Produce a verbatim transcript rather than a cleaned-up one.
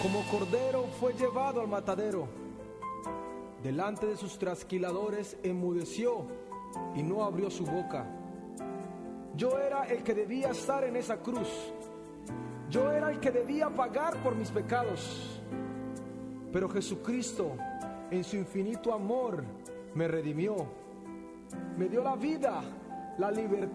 Como cordero fue llevado al matadero. Delante de sus trasquiladores enmudeció y no abrió su boca. Yo era el que debía estar en esa cruz. Yo era el que debía pagar por mis pecados. Pero Jesucristo, en su infinito amor, me redimió. Me dio la vida, la libertad